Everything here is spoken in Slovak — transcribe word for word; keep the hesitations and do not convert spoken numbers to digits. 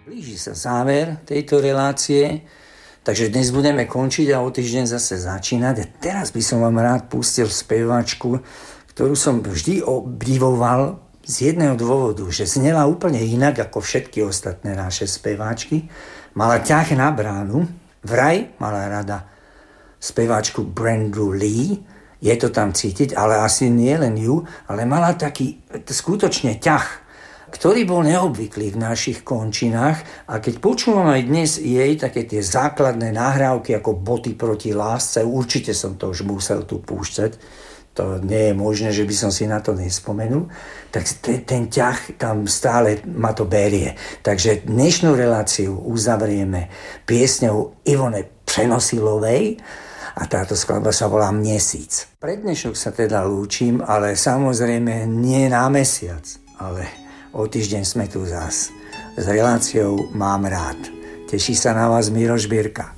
Blíži sa záver tejto relácie, takže dnes budeme končiť a o týždeň zase začínať. A teraz by som vám rád pustil speváčku, ktorú som vždy obdivoval z jedného dôvodu, že znela úplne inak ako všetky ostatné naše speváčky. Mala ťah na bránu, vraj mala rada speváčku Brandu Lee, je to tam cítiť, ale asi nie len ju, ale mala taký skutočne ťah, ktorý bol neobvyklý v našich končinách, a keď počúvam aj dnes jej také tie základné nahrávky ako Boty proti lásce, určite som to už musel tu púšťať, to nie je možné, že by som si na to nespomenul, tak ten, ten ťah tam stále ma to berie. Takže dnešnú reláciu uzavrieme piesňou Ivone Přenosilovej a táto skladba sa volá Měsíc. Pre dnešok sa teda lúčim, ale samozrejme nie na mesiac, ale o týždeň sme tu zas. S reláciou Mám rád. Teší sa na vás Miroš Birka.